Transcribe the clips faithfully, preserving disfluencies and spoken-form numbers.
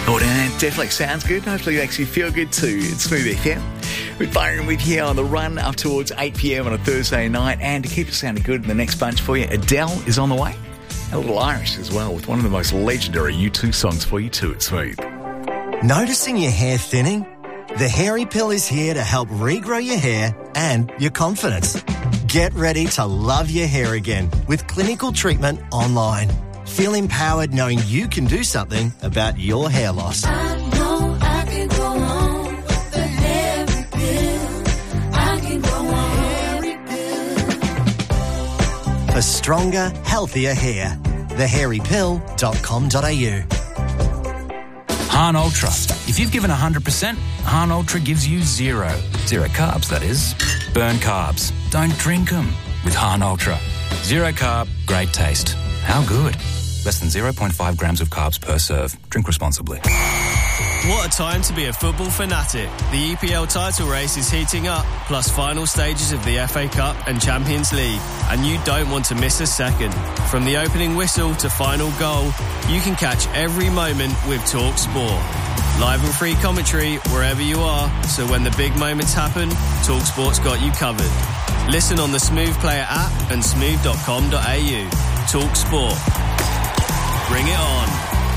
Oh, that definitely sounds good. Hopefully it makes you feel good too. It's Smooth F M. With Byron with you on the run up towards eight p.m. on a Thursday night. And to keep it sounding good in the next bunch for you, Adele is on the way. A little Irish as well, with one of the most legendary U two songs for you too. It's Smooth. Noticing your hair thinning? The Hairy Pill is here to help regrow your hair and your confidence. Get ready to love your hair again with clinical treatment online. Feel empowered knowing you can do something about your hair loss. I know I can go on with the Hairy Pill. I can go on. Hairy Pill. For stronger, healthier hair. the hairy pill dot com dot a u. Hahn Ultra. If you've given one hundred percent, Hahn Ultra gives you zero. Zero carbs, that is. Burn carbs. Don't drink them with Hahn Ultra. Zero carb, great taste. How good? Less than zero point five grams of carbs per serve. Drink responsibly. What a time to be a football fanatic. The E P L title race is heating up, plus final stages of the F A Cup and Champions League. And you don't want to miss a second. From the opening whistle to final goal, you can catch every moment with Talk Sport. Live and free commentary wherever you are, so when the big moments happen, Talk Sport's got you covered. Listen on the Smooth Player app and smooth dot com dot a u. Talk Sport. Bring it on.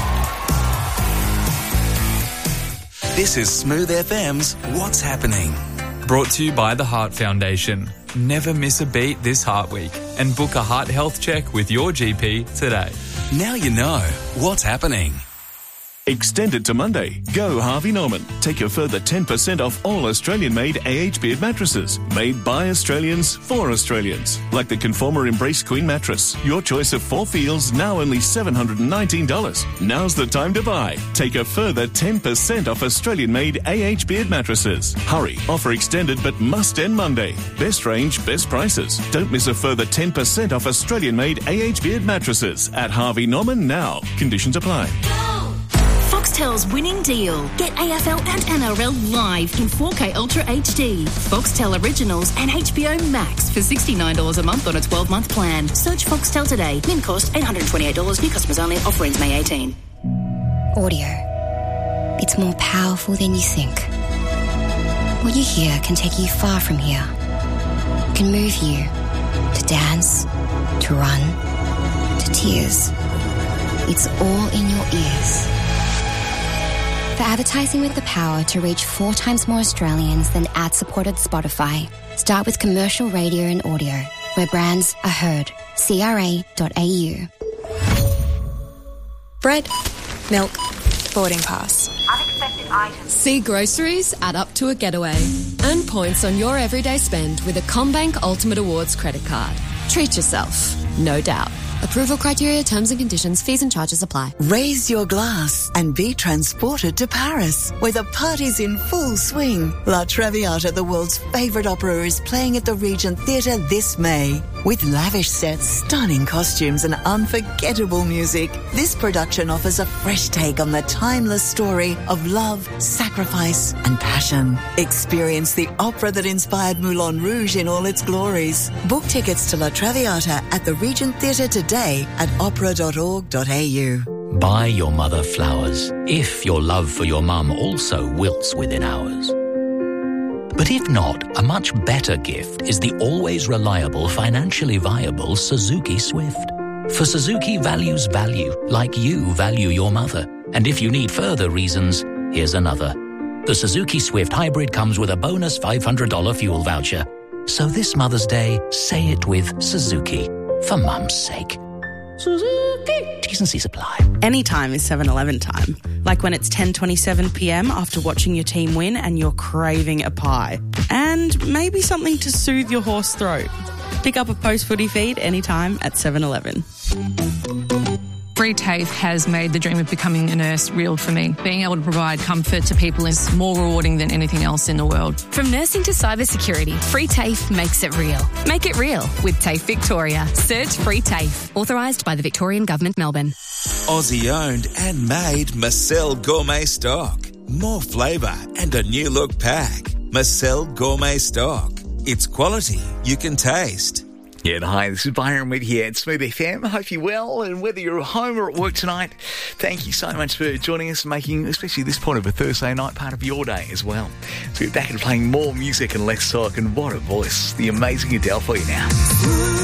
This is Smooth F M's What's Happening. Brought to you by the Heart Foundation. Never miss a beat this Heart Week and book a heart health check with your G P today. Now you know what's happening. Extended to Monday. Go Harvey Norman. Take a further ten percent off all Australian-made A H Beard mattresses. Made by Australians for Australians. Like the Conformer Embrace Queen mattress. Your choice of four feels, now only seven hundred nineteen dollars. Now's the time to buy. Take a further ten percent off Australian-made A H Beard mattresses. Hurry. Offer extended but must end Monday. Best range, best prices. Don't miss a further ten percent off Australian-made A H Beard mattresses at Harvey Norman now. Conditions apply. Foxtel's winning deal. Get A F L and N R L live in four K Ultra H D. Foxtel Originals and H B O Max for sixty-nine dollars a month on a twelve-month plan. Search Foxtel today. Min cost eight hundred twenty-eight dollars. New customers only. Offer ends May eighteenth. Audio. It's more powerful than you think. What you hear can take you far from here. It can move you to dance, to run, to tears. It's all in your ears. For advertising with the power to reach four times more Australians than ad-supported Spotify, start with commercial radio and audio, where brands are heard. C R A dot A U. Bread, milk, boarding pass. Unexpected items. See groceries add up to a getaway. Earn points on your everyday spend with a CommBank Ultimate Awards credit card. Treat yourself, no doubt. Approval criteria, terms and conditions, fees and charges apply. Raise your glass and be transported to Paris, where the party's in full swing. La Traviata, the world's favourite opera, is playing at the Regent Theatre this May. With lavish sets, stunning costumes and unforgettable music, this production offers a fresh take on the timeless story of love, sacrifice and passion. Experience the opera that inspired Moulin Rouge in all its glories. Book tickets to La Traviata at the Regent Theatre today at opera dot org dot a u. Buy your mother flowers, if your love for your mum also wilts within hours. But if not, a much better gift is the always reliable, financially viable Suzuki Swift. For Suzuki values value, like you value your mother. And if you need further reasons, here's another. The Suzuki Swift Hybrid comes with a bonus five hundred dollars fuel voucher. So this Mother's Day, say it with Suzuki. For mum's sake. Suzuki. T's and C's apply. Anytime is seven eleven time. Like when it's ten twenty-seven p.m. after watching your team win and you're craving a pie. And maybe something to soothe your hoarse throat. Pick up a post-footy feed anytime at seven eleven. Free TAFE has made the dream of becoming a nurse real for me. Being able to provide comfort to people is more rewarding than anything else in the world. From nursing to cybersecurity, Free TAFE makes it real. Make it real with TAFE Victoria. Search Free TAFE. Authorised by the Victorian Government, Melbourne. Aussie owned and made Marcel Gourmet Stock. More flavour and a new look pack. Marcel Gourmet Stock. It's quality you can taste. Yeah, and hi, this is Byron with you at Smooth F M. Hope you're well, and whether you're at home or at work tonight, thank you so much for joining us, making especially this point of a Thursday night part of your day as well. So we're back and playing more music and less talk, and what a voice. The amazing Adele for you now.